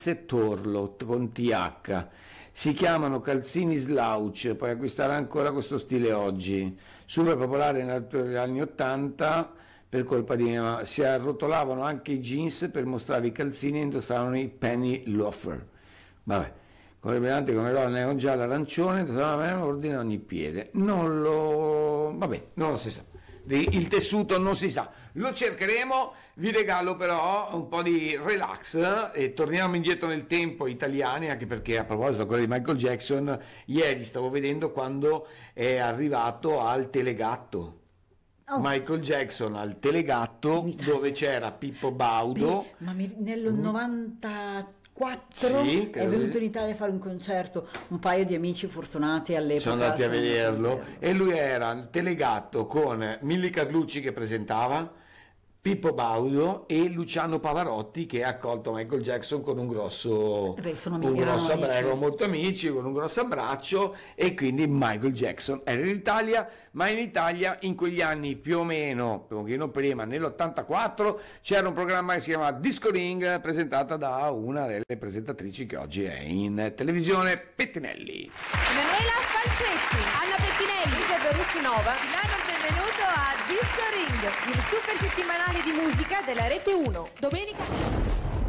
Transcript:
Torlo con TH. Si chiamano calzini slouch, puoi acquistare ancora questo stile oggi. Super popolare negli anni 80 per colpa di si arrotolavano anche i jeans per mostrare i calzini e indossavano i penny loafer. Vabbè, con le brillanti come roba neon giallo arancione, indossavano ordine a ogni piede. Non lo si sa. Il tessuto non si sa, lo cercheremo. Vi regalo però un po' di relax e torniamo indietro nel tempo, italiani, anche perché a proposito quello di Michael Jackson, ieri stavo vedendo quando è arrivato al Telegatto. Michael Jackson al Telegatto, dove c'era Pippo Baudo. Nel 94 sì, è venuto in Italia a fare un concerto, un paio di amici fortunati all'epoca sono andati a vederlo e lui era al Telegatto con Milly Carlucci che presentava, Pippo Baudo e Luciano Pavarotti che ha accolto Michael Jackson con un grosso abbraccio, molto amici, con un grosso abbraccio, e quindi Michael Jackson era in Italia, ma in Italia in quegli anni più o meno, un pochino prima, nell'84, c'era un programma che si chiama Disco Ring, presentata da una delle presentatrici che oggi è in televisione, Pettinelli. Emanuela Falcetti, Anna Pettinelli, Lisa Berlussinova. Vi danno il benvenuto a Disco Ring, il super settimanale di musica della Rete 1. Domenica